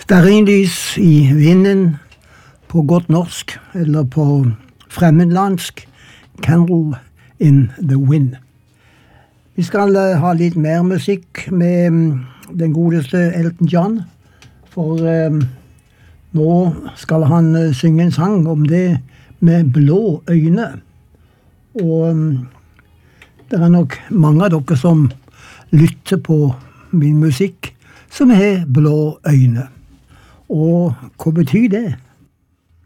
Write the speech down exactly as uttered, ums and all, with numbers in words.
Stearinlys i vinden på godt norsk, eller på fremmedlandsk, Candle in the Wind. Vi skal ha litt mer musikk med den godeste Elton John, for um, nå skal han synge en sang om det med blå øyne. Og um, det er nok mange av dere som lytter på min musikk som har blå øyne. Og hva betyr det?